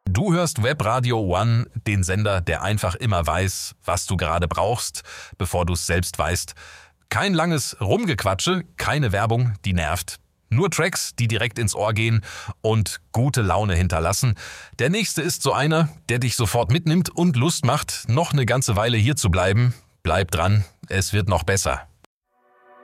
Du hörst Webradio One, den Sender, der einfach immer weiß, was du gerade brauchst, bevor du es selbst weißt. Kein langes Rumgequatsche, keine Werbung, die nervt. Nur Tracks, die direkt ins Ohr gehen und gute Laune hinterlassen. Der nächste ist so einer, der dich sofort mitnimmt und Lust macht, noch eine ganze Weile hier zu bleiben. Bleib dran, es wird noch besser.